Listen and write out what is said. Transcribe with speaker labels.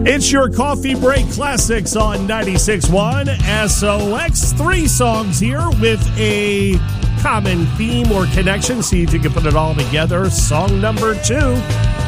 Speaker 1: It's your Coffee Break Classics on 96.1 SOX. 3 songs here with a common theme or connection. See if you can put it all together. Song number 2.